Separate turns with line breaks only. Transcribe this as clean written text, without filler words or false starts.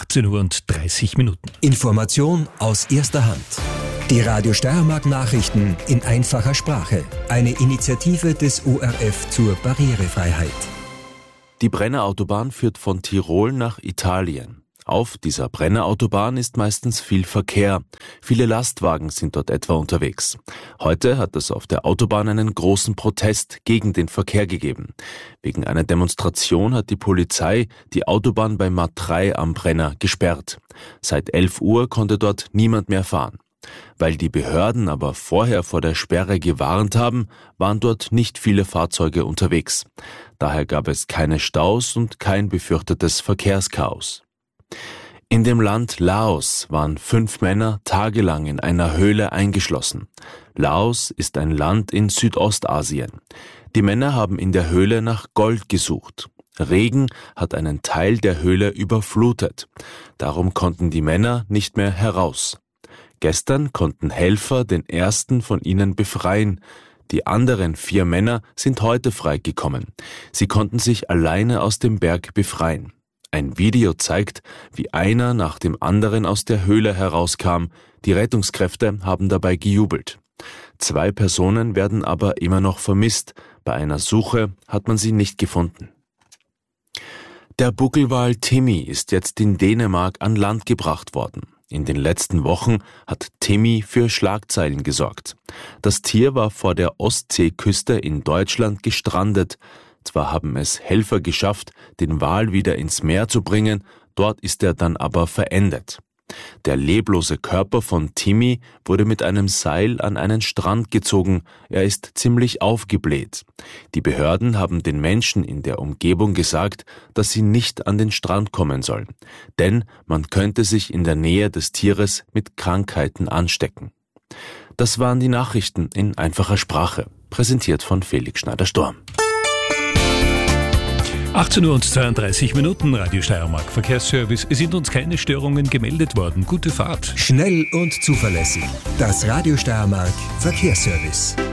18:30 Uhr.
Information aus erster Hand. Die Radio Steiermark Nachrichten in einfacher Sprache. Eine Initiative des ORF zur Barrierefreiheit.
Die Brenner-Autobahn führt von Tirol nach Italien. Auf dieser Brenner-Autobahn ist meistens viel Verkehr. Viele Lastwagen sind dort etwa unterwegs. Heute hat es auf der Autobahn einen großen Protest gegen den Verkehr gegeben. Wegen einer Demonstration hat die Polizei die Autobahn bei Matrei am Brenner gesperrt. Seit 11 Uhr konnte dort niemand mehr fahren. Weil die Behörden aber vorher vor der Sperre gewarnt haben, waren dort nicht viele Fahrzeuge unterwegs. Daher gab es keine Staus und kein befürchtetes Verkehrschaos. In dem Land Laos waren 5 Männer tagelang in einer Höhle eingeschlossen. Laos ist ein Land in Südostasien. Die Männer haben in der Höhle nach Gold gesucht. Regen hat einen Teil der Höhle überflutet. Darum konnten die Männer nicht mehr heraus. Gestern konnten Helfer den ersten von ihnen befreien. Die anderen 4 Männer sind heute freigekommen. Sie konnten sich alleine aus dem Berg befreien. Ein Video zeigt, wie einer nach dem anderen aus der Höhle herauskam. Die Rettungskräfte haben dabei gejubelt. 2 Personen werden aber immer noch vermisst. Bei einer Suche hat man sie nicht gefunden. Der Buckelwal Timmy ist jetzt in Dänemark an Land gebracht worden. In den letzten Wochen hat Timmy für Schlagzeilen gesorgt. Das Tier war vor der Ostseeküste in Deutschland gestrandet. Zwar haben es Helfer geschafft, den Wal wieder ins Meer zu bringen, dort ist er dann aber verendet. Der leblose Körper von Timmy wurde mit einem Seil an einen Strand gezogen, er ist ziemlich aufgebläht. Die Behörden haben den Menschen in der Umgebung gesagt, dass sie nicht an den Strand kommen sollen, denn man könnte sich in der Nähe des Tieres mit Krankheiten anstecken. Das waren die Nachrichten in einfacher Sprache, präsentiert von Felix Schneider-Storm.
18:32 Uhr, Radio Steiermark Verkehrsservice. Es sind uns keine Störungen gemeldet worden. Gute Fahrt.
Schnell und zuverlässig. Das Radio Steiermark Verkehrsservice.